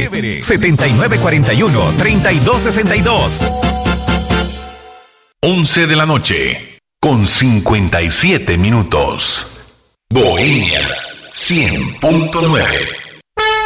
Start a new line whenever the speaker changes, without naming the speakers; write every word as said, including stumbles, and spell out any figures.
setenta y nueve cuarenta y uno, treinta y dos sesenta y dos.
once de la noche, con cincuenta y siete minutos. Bohemias cien punto nueve.